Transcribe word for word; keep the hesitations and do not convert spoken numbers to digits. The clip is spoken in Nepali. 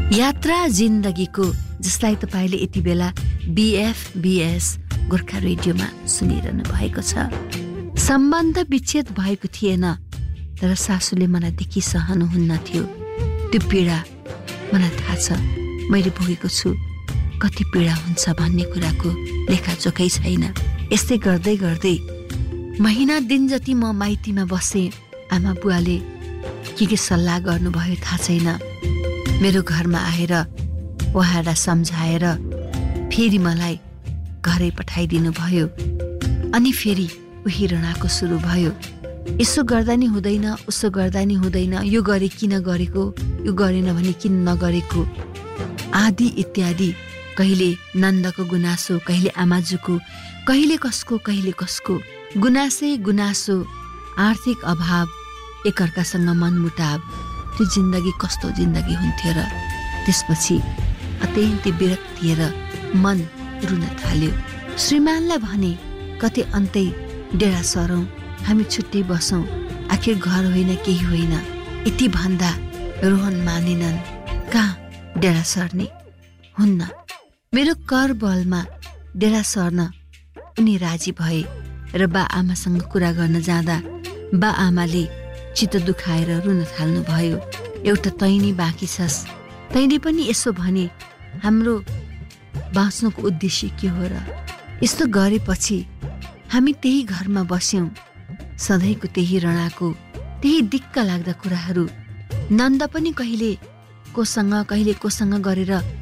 यात्रा जिन्दगीको, जसलाई तपाईँले यति बेला बीएफबीएस गोर्खा रेडियोमा सुनिरहनु भएको छ। सम्बन्ध विच्छेद भएको थिएन, तर सासूले मलाई देखि सहनुहुन्न थियो। त्यो पीडा मलाई थाहा छ, मैले भोगेको छु। कति पीडा हुन्छ भन्ने कुराको लेखाजोखै छैन। यस्तै गर्दै गर्दै महिना दिन जति म माइतीमा बसेँ। आमा बुवाले के के सल्लाह गर्नुभयो थाहा छैन। मेरो घरमा आएर उहाँलाई सम्झाएर फेरि मलाई घरै पठाइदिनु भयो। अनि फेरि उही रणाको सुरु भयो। यसो गर्दा नि हुँदैन, उसो गर्दा नि हुँदैन, यो गरे किन गरेको, यो गरेन भने किन नगरेको, आदि इत्यादि। कहिले नन्दको गुनासो, कहिले आमाजुको, कहिले कसको कहिले कसको गुनासै गुनासो, आर्थिक अभाव, एकअर्कासँग मनमुटाव। त्यो जिन्दगी कस्तो जिन्दगी हुन्थ्यो र। त्यसपछि अत्यन्तै विरक्ति र मन रुन थाल्यो। श्रीमानलाई भने कति अन्तै डेरा सरौँ, हामी छुट्टै बसौँ, आखिर घर होइन केही होइन। यति भन्दा रोहन मानेनन्। कहाँ डेरा सर्ने हुन्न। मेरो कर बलमा डेरा सर्न उनी राजी भए र बा आमासँग कुरा गर्न जाँदा बा आमाले चित्त दुखाएर रुन थाल्नु भयो। एउटा तैनी बाँकी छस्, तैनी पनि यसो भने हाम्रो बाँच्नुको उद्देश्य के हो र। यस्तो गरेपछि हामी त्यही घरमा बस्यौँ, सधैँको त्यही रणाको, त्यही दिक्क लाग्दा कुराहरू। नन्द पनि कहिले कोसँग कहिले कोसँग गरेर